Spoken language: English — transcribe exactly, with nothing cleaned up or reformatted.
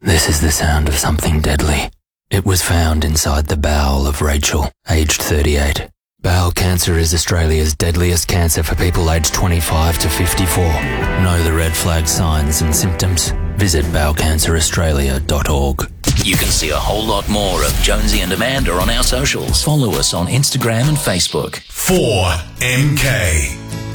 This is the sound of something deadly. It was found inside the bowel of Rachel, aged thirty-eight. Bowel cancer is Australia's deadliest cancer for people aged twenty-five to fifty-four. Know the red flag signs and symptoms? Visit bowel cancer australia dot org. You can see a whole lot more of Jonesy and Amanda on our socials. Follow us on Instagram and Facebook. four M K